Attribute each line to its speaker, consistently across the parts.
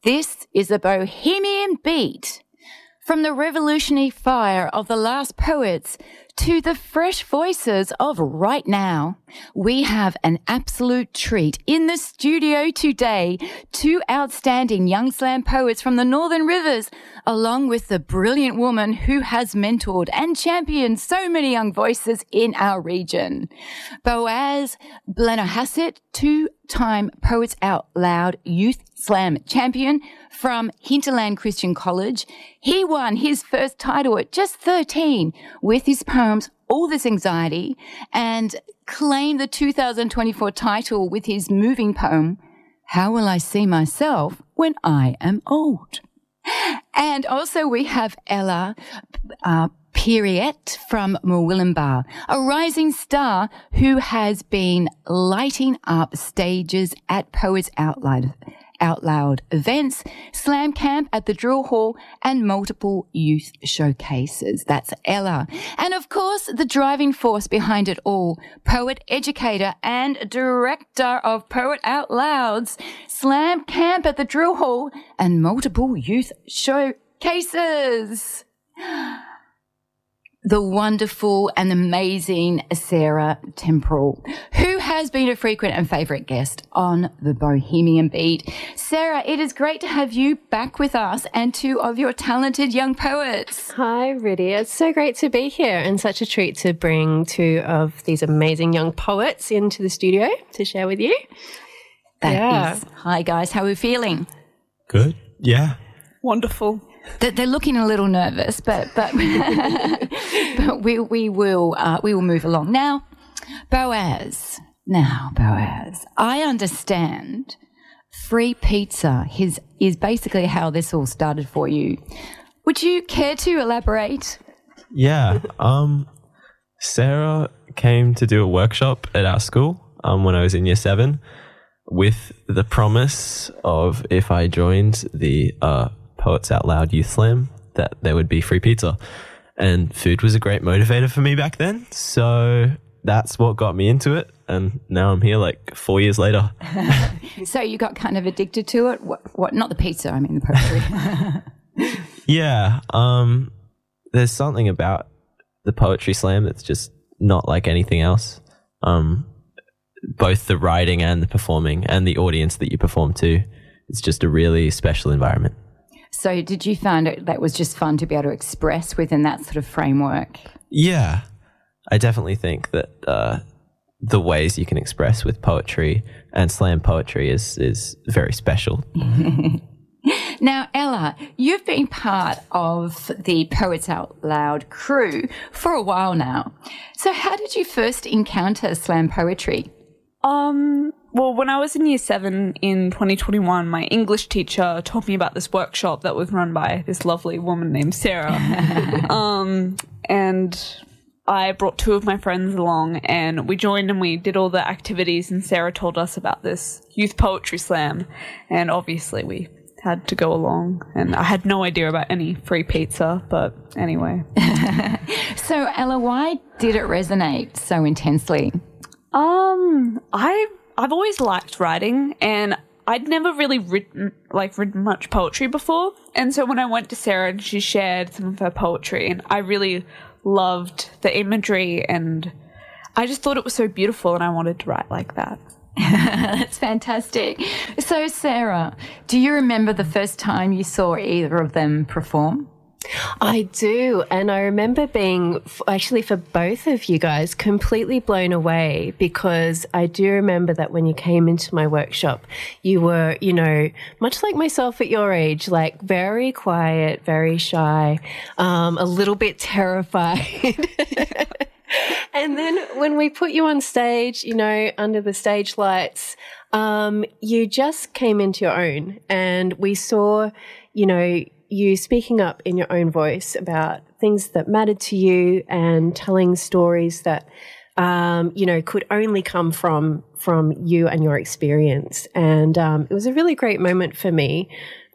Speaker 1: This is a bohemian beat. From the revolutionary fire of the last poets to the fresh voices of right now, we have an absolute treat in the studio today. Two outstanding young slam poets from the Northern Rivers, along with the brilliant woman who has mentored and championed so many young voices in our region. Boaz Blennerhassett, two-time Poets Out Loud Youth Slam champion from Hinterland Christian College. He won his first title at just 13 with his poems All This Anxiety, and claimed the 2024 title with his moving poem How Will I See Myself When I Am Old? And also we have Ella Pierriette from Murwillumbah, a rising star who has been lighting up stages at Poets Out Loud events, slam camp at the Drill Hall, and multiple youth showcases. That's Ella. And of course, the driving force behind it all, poet, educator, and director of Poet Out Loud's slam camp at the Drill Hall and multiple youth showcases. The wonderful and amazing Sarah Temporal, who has been a frequent and favourite guest on the Bohemian Beat. Sarah, it is great to have you back with us and two of your talented young poets.
Speaker 2: Hi, Riddy. It's so great to be here and such a treat to bring two of these amazing young poets into the studio to share with you.
Speaker 1: That is. Hi, guys. How are we feeling?
Speaker 3: Good. Yeah.
Speaker 4: Wonderful.
Speaker 1: They're looking a little nervous, but but we will move along now. Boaz, I understand free pizza is basically how this all started for you. Would you care to elaborate?
Speaker 3: Yeah. Sarah came to do a workshop at our school when I was in year 7 with the promise of if I joined the Poets Out Loud Youth Slam that there would be free pizza. And food was a great motivator for me back then. So that's what got me into it. And now I'm here like 4 years later.
Speaker 1: So you got kind of addicted to it? What? Not the pizza, I mean the poetry.
Speaker 3: Yeah. There's something about the poetry slam that's just not like anything else. Both the writing and the performing and the audience that you perform to. It's just a really special environment.
Speaker 1: So did you find that was just fun to be able to express within that sort of framework?
Speaker 3: Yeah. I definitely think that the ways you can express with poetry and slam poetry is very special.
Speaker 1: Now, Ella, you've been part of the Poets Out Loud crew for a while now. So how did you first encounter slam poetry?
Speaker 4: Well, when I was in year 7 in 2021, my English teacher told me about this workshop that was run by this lovely woman named Sarah. And I brought 2 of my friends along and we joined and we did all the activities, and Sarah told us about this youth poetry slam. And obviously we had to go along, and I had no idea about any free pizza, but anyway.
Speaker 1: So, Ella, why did it resonate so intensely?
Speaker 4: I've always liked writing, and I'd never really written much poetry before. And so when I went to Sarah and she shared some of her poetry, and I really loved the imagery, and I just thought it was so beautiful, and I wanted to write like that.
Speaker 1: That's fantastic. So, Sarah, do you remember the first time you saw either of them perform?
Speaker 2: I do, and I remember being, actually for both of you guys, completely blown away, because I do remember that when you came into my workshop, you were, much like myself at your age, like very quiet, very shy, a little bit terrified. And then when we put you on stage, under the stage lights, you just came into your own, and we saw, you speaking up in your own voice about things that mattered to you and telling stories that, could only come from you and your experience. And it was a really great moment for me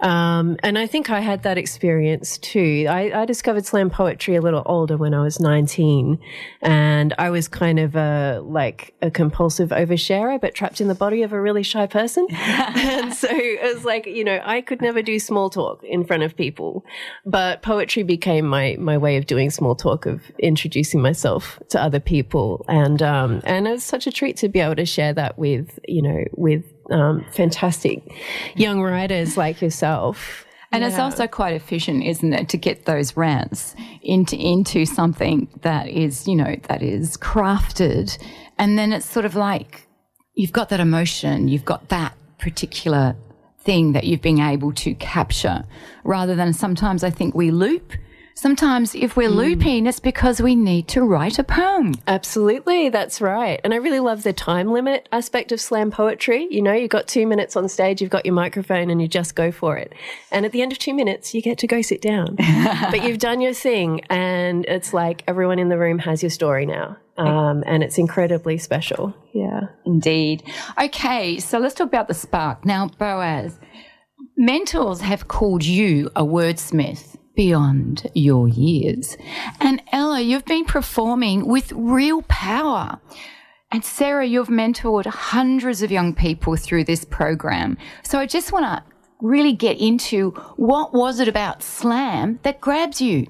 Speaker 2: And I think I had that experience too. I discovered slam poetry a little older when I was 19, and I was kind of like a compulsive oversharer, but trapped in the body of a really shy person. And so it was like, you know, I could never do small talk in front of people, but poetry became my way of doing small talk, of introducing myself to other people. And it was such a treat to be able to share that with, you know, with fantastic young writers like yourself.
Speaker 1: And it's also quite efficient, isn't it, to get those rants into something that is, you know, that is crafted. And then it's sort of like you've got that emotion, you've got that particular thing that you've been able to capture, rather than sometimes I think we loop. Sometimes if we're looping, it's because we need to write a poem.
Speaker 2: Absolutely, that's right. And I really love the time limit aspect of slam poetry. You know, you've got 2 minutes on stage, you've got your microphone, and you just go for it. And at the end of 2 minutes, you get to go sit down. But you've done your thing, and it's like everyone in the room has your story now. And it's incredibly special. Yeah.
Speaker 1: Indeed. Okay, so let's talk about the spark. Now, Boaz, mentors have called you a wordsmith beyond your years. And Ella, you've been performing with real power. And Sarah, you've mentored hundreds of young people through this program. So I just want to really get into, what was it about slam that grabs you?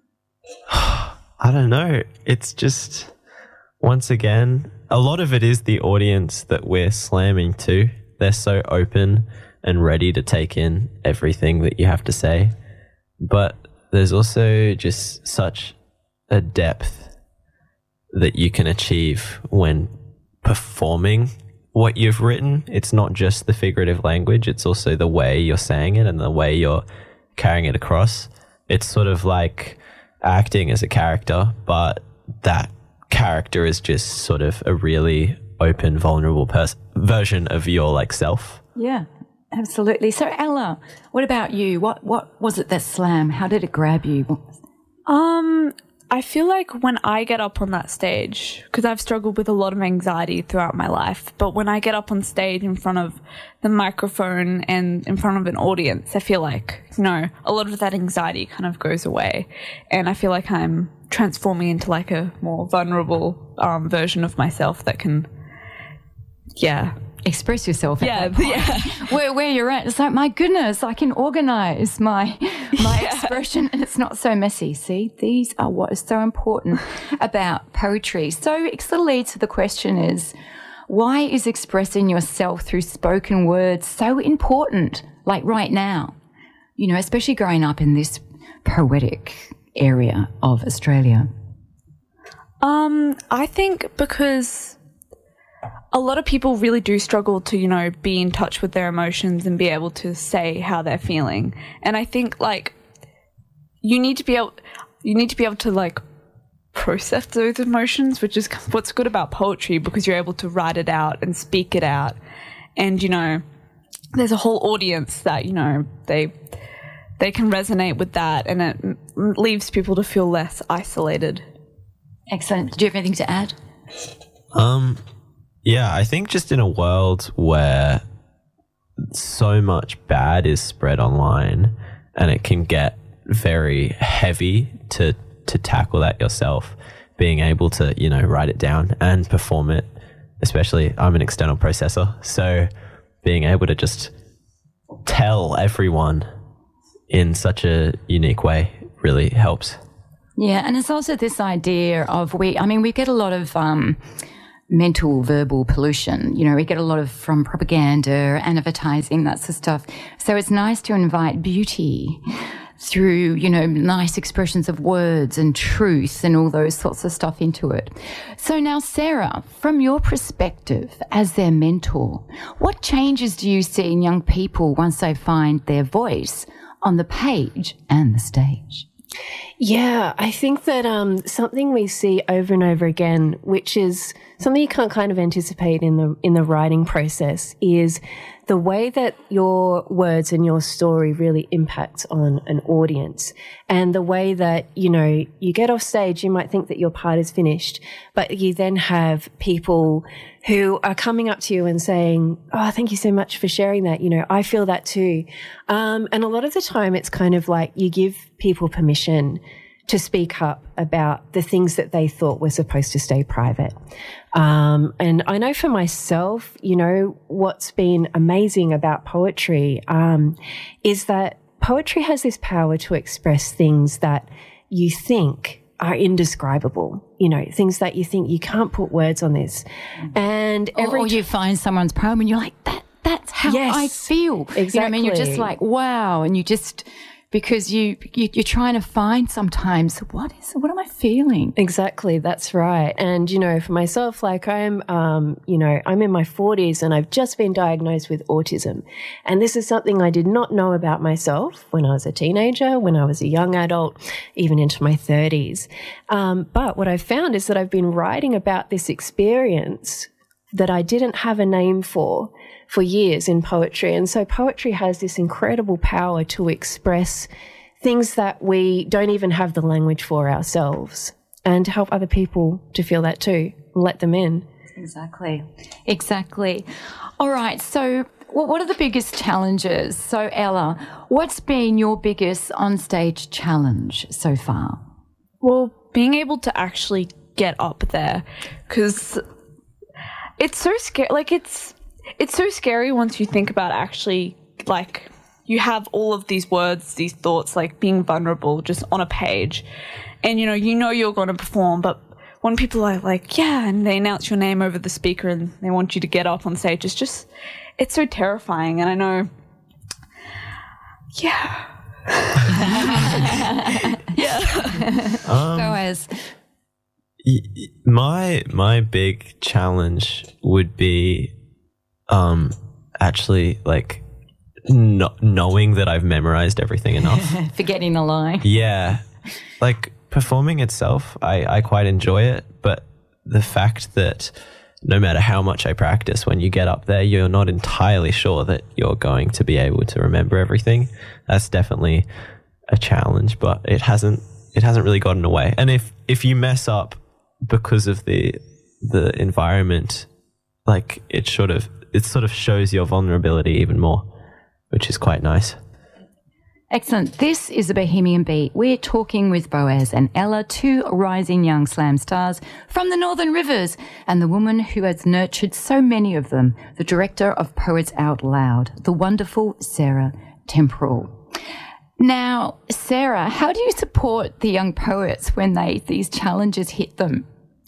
Speaker 3: I don't know. It's just, once again, a lot of it is the audience that we're slamming to. They're so open and ready to take in everything that you have to say. But there's also just such a depth that you can achieve when performing what you've written. It's not just the figurative language, it's also the way you're saying it and the way you're carrying it across. It's sort of like acting as a character, but that character is just sort of a really open, vulnerable version of your like self.
Speaker 1: Yeah. Absolutely. So, Ella, what about you? What was it that slam? How did it grab you?
Speaker 4: I feel like when I get up on that stage, because I've struggled with a lot of anxiety throughout my life, but when I get up on stage in front of the microphone and in front of an audience, I feel like, you know, a lot of that anxiety kind of goes away. And I feel like I'm transforming into like a more vulnerable version of myself that can,
Speaker 1: express yourself.
Speaker 4: Yeah.
Speaker 1: Where you're at, it's like, my goodness, I can organize my expression, and it's not so messy. See, these are what is so important about poetry. So it sort of leads to the question is, why is expressing yourself through spoken words so important, like right now? You know, especially growing up in this poetic area of Australia.
Speaker 4: I think because a lot of people really do struggle to, you know, be in touch with their emotions and be able to say how they're feeling. And I think like you need to be able to like process those emotions, which is what's good about poetry, because you're able to write it out and speak it out. And, you know, there's a whole audience that, you know, they can resonate with that, and it leaves people to feel less isolated.
Speaker 1: Excellent. Do you have anything to add?
Speaker 3: Yeah, I think just in a world where so much bad is spread online and it can get very heavy to tackle that yourself, being able to, you know, write it down and perform it, especially I'm an external processor, so being able to just tell everyone in such a unique way really helps.
Speaker 1: Yeah, and it's also this idea of we get a lot of mental verbal pollution. You know, we get a lot of from propaganda, advertising, that sort of stuff. So it's nice to invite beauty through, you know, nice expressions of words and truth and all those sorts of stuff into it. So now, Sarah, from your perspective as their mentor, what changes do you see in young people once they find their voice on the page and the stage?
Speaker 2: Yeah, I think that something we see over and over again, which is something you can't kind of anticipate in the writing process, is the way that your words and your story really impacts on an audience, and the way that, you know, you get off stage, you might think that your part is finished, but you then have people who are coming up to you and saying, oh, thank you so much for sharing that. You know, I feel that too. And a lot of the time it's kind of like you give people permission to speak up about the things that they thought were supposed to stay private. And I know for myself, you know, what's been amazing about poetry is that poetry has this power to express things that you think are indescribable, you know, things that you think you can't put words on this. And
Speaker 1: or you find someone's poem and you're like, that's how I feel.
Speaker 2: Exactly.
Speaker 1: You know what I mean? You're just like, wow. And you just, because you're trying to find sometimes, what am I feeling?
Speaker 2: Exactly. That's right. And, you know, for myself, like I'm in my 40s and I've just been diagnosed with autism. And this is something I did not know about myself when I was a teenager, when I was a young adult, even into my 30s. But what I've found is that I've been writing about this experience that I didn't have a name for years in poetry. And so poetry has this incredible power to express things that we don't even have the language for ourselves, and to help other people to feel that too, and let them in.
Speaker 1: Exactly. All right. So what are the biggest challenges? So Ella, what's been your biggest onstage challenge so far?
Speaker 4: Well, being able to actually get up there, because it's so scary. Like it's so scary once you think about actually, like, you have all of these words, these thoughts, like being vulnerable just on a page, and you know you're going to perform, but when people are like, yeah, and they announce your name over the speaker and they want you to get up on stage, it's so terrifying. And I know, yeah.
Speaker 1: Boaz.
Speaker 3: My big challenge would be actually like knowing that I've memorized everything enough.
Speaker 1: Forgetting the line.
Speaker 3: Yeah. Like performing itself, I quite enjoy it, but the fact that no matter how much I practice, when you get up there, you're not entirely sure that you're going to be able to remember everything. That's definitely a challenge, but it hasn't really gotten away. And if you mess up because of the environment, like it sort of shows your vulnerability even more, which is quite nice.
Speaker 1: Excellent. This is a Bohemian Beat. We're talking with Boaz and Ella, two rising young slam stars from the Northern Rivers, and the woman who has nurtured so many of them, the director of Poets Out Loud, the wonderful Sarah Temporal. Now, Sarah, how do you support the young poets when these challenges hit them?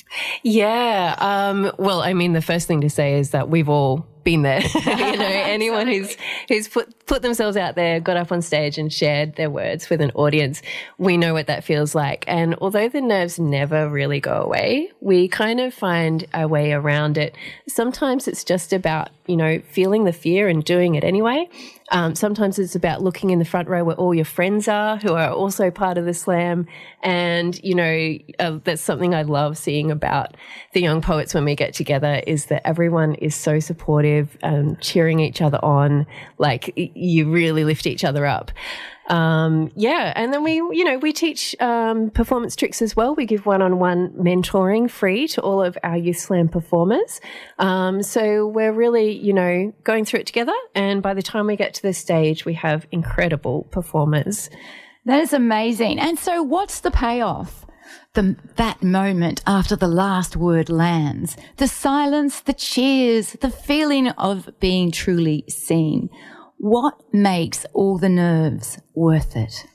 Speaker 2: Yeah. Well, I mean, the first thing to say is that we've all been there. You know, anyone who's put themselves out there, got up on stage and shared their words with an audience, we know what that feels like. And although the nerves never really go away, we kind of find a way around it. Sometimes it's just about, you know, feeling the fear and doing it anyway. Sometimes it's about looking in the front row where all your friends are, who are also part of the slam. And, you know, that's something I love seeing about the young poets when we get together, is that everyone is so supportive, cheering each other on. Like, you really lift each other up. Yeah. And then we teach performance tricks as well. We give one-on-one mentoring free to all of our Youth Slam performers. So we're really, you know, going through it together. And by the time we get to the stage, we have incredible performers.
Speaker 1: That is amazing. And so what's the payoff? That moment after the last word lands, the silence, the cheers, the feeling of being truly seen. What makes all the nerves worth it?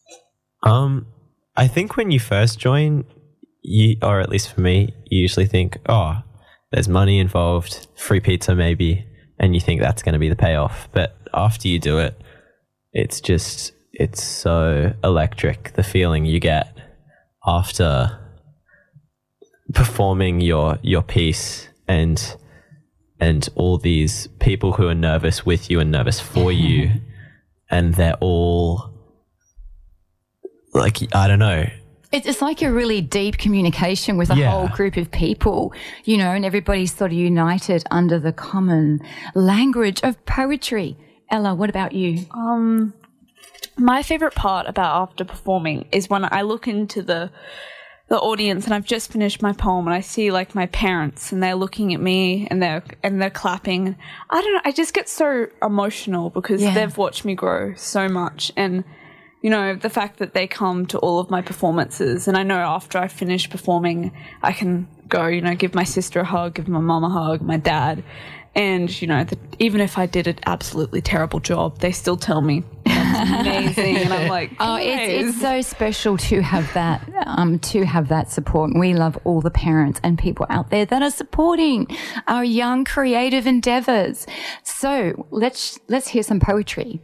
Speaker 3: I think when you first join, or at least for me, you usually think, oh, there's money involved, free pizza maybe, and you think that's going to be the payoff. But after you do it, it's so electric, the feeling you get after performing your piece, and all these people who are nervous with you and nervous for you, and they're all like, I don't know,
Speaker 1: It's like a really deep communication with a whole group of people, you know, and everybody's sort of united under the common language of poetry. Ella, what about you?
Speaker 4: My favourite part about after performing is when I look into the audience and I've just finished my poem and I see like my parents and they're looking at me and they're clapping. I don't know, I just get so emotional because they've watched me grow so much, and you know, the fact that they come to all of my performances, and I know after I finish performing I can go, you know, give my sister a hug, give my mum a hug, my dad, and you know, even if I did an absolutely terrible job, they still tell me that's amazing, and I'm like,
Speaker 1: it's so special to have that support. And we love all the parents and people out there that are supporting our young creative endeavours. So let's hear some poetry.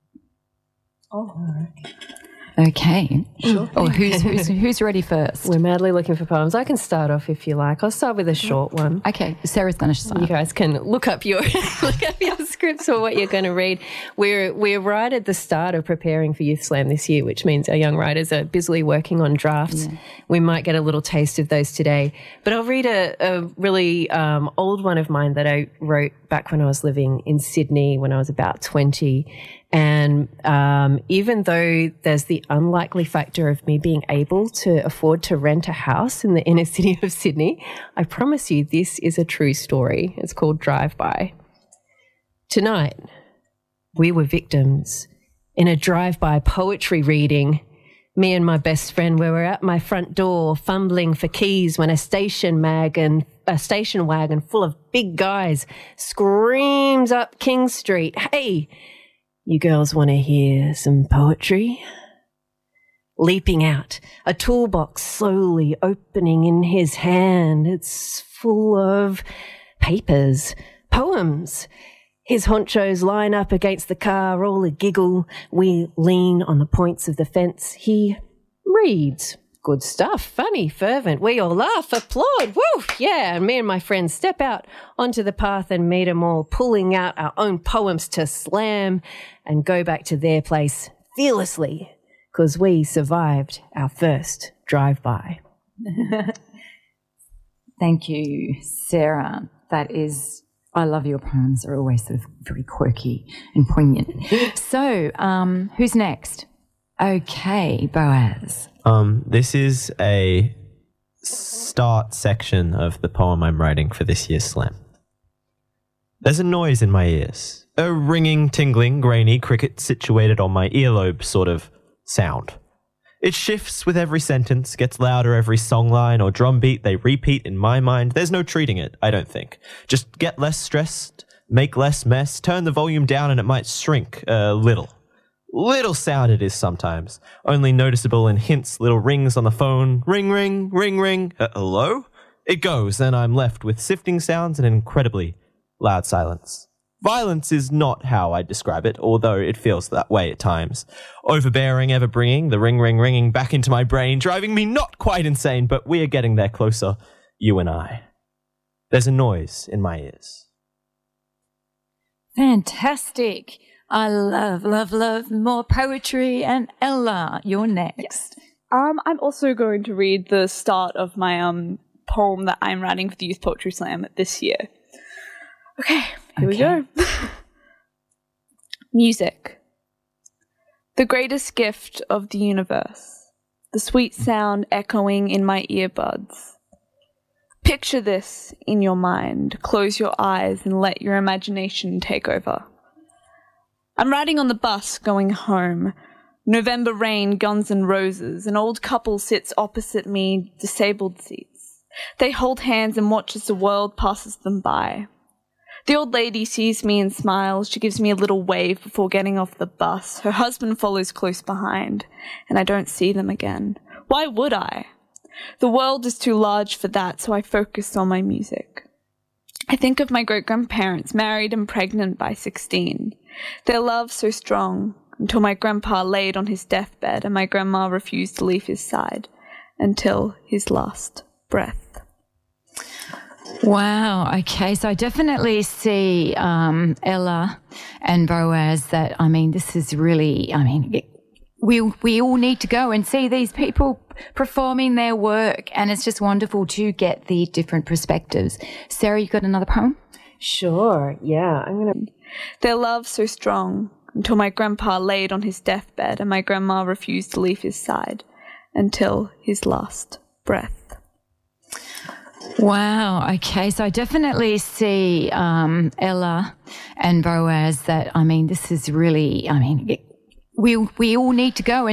Speaker 1: Okay. Sure. Or who's ready first?
Speaker 2: We're madly looking for poems. I can start off if you like. I'll start with a short one.
Speaker 1: Okay. Sarah's going to start.
Speaker 2: You guys can look up your scripts for what you're going to read. We're right at the start of preparing for Youth Slam this year, which means our young writers are busily working on drafts. Yeah. We might get a little taste of those today. But I'll read a really old one of mine that I wrote back when I was living in Sydney when I was about 20. And even though there's the unlikely factor of me being able to afford to rent a house in the inner city of Sydney, I promise you this is a true story. It's called Drive-By. Tonight, we were victims in a drive-by poetry reading. Me and my best friend were at my front door fumbling for keys when a station wagon full of big guys screams up King Street, "Hey, you girls want to hear some poetry?" Leaping out, a toolbox slowly opening in his hand. It's full of papers, poems. His honchos line up against the car, all a giggle. We lean on the points of the fence. He reads. Good stuff, funny, fervent. We all laugh, applaud. Woo! Yeah, and me and my friends step out onto the path and meet them all, pulling out our own poems to slam and go back to their place fearlessly because we survived our first drive-by.
Speaker 1: Thank you, Sarah. I love your poems. They're always sort of very quirky and poignant. So, who's next? Okay, Boaz.
Speaker 3: This is a start section of the poem I'm writing for this year's slam. There's a noise in my ears, a ringing, tingling, grainy cricket situated on my earlobe sort of sound. It shifts with every sentence, gets louder every songline or drumbeat they repeat in my mind. There's no treating it, I don't think. Just get less stressed, make less mess, turn the volume down and it might shrink a little. Little sound it is sometimes, only noticeable in hints, little rings on the phone. Ring, ring, ring, ring. Hello? It goes, and I'm left with sifting sounds and incredibly loud silence. Violence is not how I describe it, although it feels that way at times. Overbearing, ever bringing the ring, ring, ringing back into my brain, driving me not quite insane, but we are getting there closer, you and I. There's a noise in my ears.
Speaker 1: Fantastic. I love more poetry. And Ella, you're next.
Speaker 4: Yes. I'm also going to read the start of my poem that I'm writing for the Youth Poetry Slam this year. Okay, here we go. Music. The greatest gift of the universe. The sweet sound echoing in my earbuds. Picture this in your mind. Close your eyes and let your imagination take over. I'm riding on the bus going home. November rain, Guns N' Roses. An old couple sits opposite me, disabled seats. They hold hands and watch as the world passes them by. The old lady sees me and smiles. She gives me a little wave before getting off the bus. Her husband follows close behind, and I don't see them again. Why would I? The world is too large for that, so I focus on my music. I think of my great-grandparents, married and pregnant by 16. Their love so strong, until my grandpa laid on his deathbed and my grandma refused to leave his side until his last breath.
Speaker 1: Wow. Okay. So I definitely see Ella and Boaz that, this is really, we all need to go and see these people performing their work. And it's just wonderful to get the different perspectives. Sarah, you got another poem?
Speaker 2: Sure. Yeah.
Speaker 4: Their love so strong until my grandpa laid on his deathbed and my grandma refused to leave his side until his last breath.
Speaker 1: Wow. Okay. So I definitely see Ella and Boaz that, I mean, this is really, I mean, we all need to go and